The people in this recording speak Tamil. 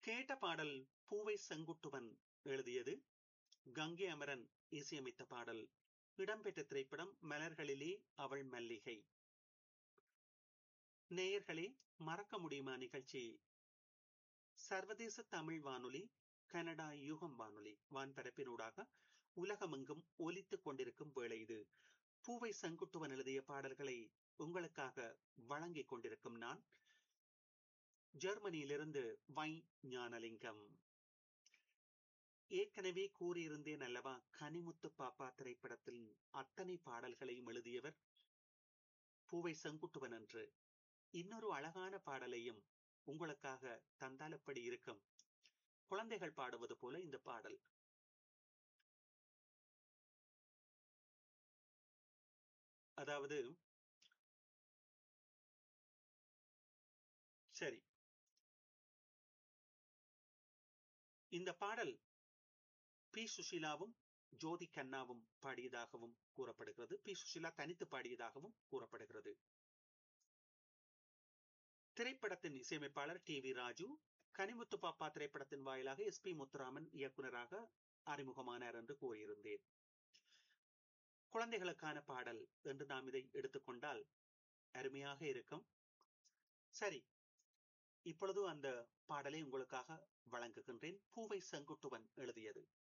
கேட்ட பாடல் பூவை செங்குட்டுவன் எழுதியது, கங்கை அமரன் இசையமைத்த பாடல். இடம்பெற்ற திரைப்படம் மலர்களிலே அவள் மல்லிகை. நேயர்களே, மறக்க முடியுமா நிகழ்ச்சி சர்வதேச தமிழ் வானொலி, கனடா யுகம் வானொலி வான்பரப்பினூடாக உலகமெங்கும் ஒலித்துக் கொண்டிருக்கும் வேளை இது. பூவை செங்குட்டுவன் எழுதிய பாடல்களை உங்களுக்காக வழங்கிக் கொண்டிருக்கும் நான், ஜெர்மனியிலிருந்து வை ஞானலிங்கம். ஏற்கனவே கூறியிருந்தேன் அல்லவா, கனிமுத்து பாப்பா திரைப்படத்தில் அத்தனை பாடல்களையும் எழுதியவர் பூவை செங்குட்டுவன் என்று. இன்னொரு அழகான பாடலையும் உங்களுக்காக தந்தால் எப்படி இருக்கும்? குழந்தைகள் பாடுவது போல இந்த பாடல். அதாவது, சரி, இந்த பாடல் பி சுஷீலாவும் ஜோதி கண்ணாவும் பாடியதாகவும் கூறப்படுகிறது. பி சுஷீலா தனித்து பாடியதாகவும் கூறப்படுகிறது. திரைப்படத்தின் இசையமைப்பாளர் டி வி ராஜு. கனிமுத்து பாப்பா திரைப்படத்தின் வாயிலாக எஸ் பி முத்துராமன் இயக்குநராக அறிமுகமானார் என்று கூறியிருந்தேன். குழந்தைகளுக்கான பாடல் என்று நாம் இதை எடுத்துக்கொண்டால் அருமையாக இருக்கும். சரி, இப்பொழுது அந்த பாடலை உங்களுக்காக வழங்குகின்றேன். பூவை செங்குட்டுவன் எழுதியது.